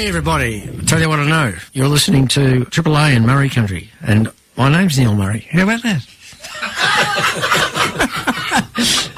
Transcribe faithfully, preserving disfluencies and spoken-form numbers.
Hey everybody, I'll tell you what I know. You're listening to Triple A in Murray Country, and my name's Neil Murray. How about that?